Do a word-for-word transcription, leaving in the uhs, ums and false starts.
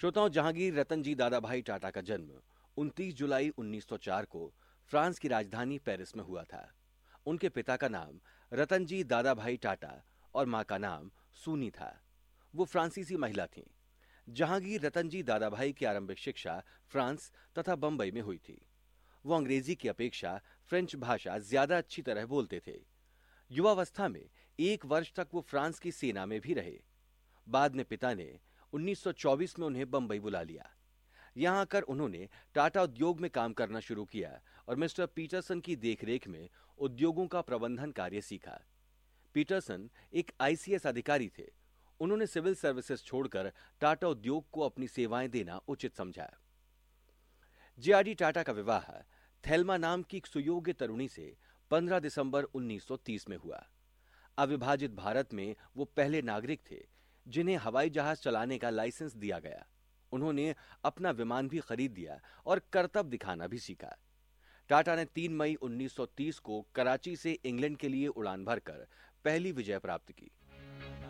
श्रोताओं, जहांगीर रतनजी दादाभाई टाटा का जन्म उनतीस जुलाई उन्नीस सौ चार को फ्रांस की राजधानी पेरिस में हुआ था। उनके पिता का नाम रतनजी दादाभाई टाटा और मां का नाम सूनी था। वो फ्रांसीसी महिला थीं। जहांगीर रतनजी दादाभाई की आरंभिक शिक्षा फ्रांस तथा बंबई में हुई थी। वो अंग्रेजी की अपेक्षा फ्रेंच भाषा ज्यादा अच्छी तरह बोलते थे। युवावस्था में एक वर्ष तक वो फ्रांस की सेना में भी रहे। बाद में पिता ने उन्नीस सौ चौबीस में उन्हें बंबई बुला लिया। यहां आकर उन्होंने टाटा उद्योग में काम करना शुरू किया और मिस्टर पीटरसन की देखरेख में उद्योगों का प्रबंधन कार्य सीखा। पीटरसन एक आईसीएस अधिकारी थे। उन्होंने सिविल सर्विसेज छोड़कर टाटा उद्योग को अपनी सेवाएं देना उचित समझा। जेआरडी टाटा का विवाह थेल्मा नाम की एक सुयोग्य तरुणी से पंद्रह दिसंबर उन्नीस सौ तीस में हुआ। अविभाजित भारत में वो पहले नागरिक थे जिन्हें हवाई जहाज चलाने का लाइसेंस दिया गया। उन्होंने अपना विमान भी खरीद दिया और करतब दिखाना भी सीखा। टाटा ने तीन मई उन्नीस सौ तीस को कराची से इंग्लैंड के लिए उड़ान भरकर पहली विजय प्राप्त की।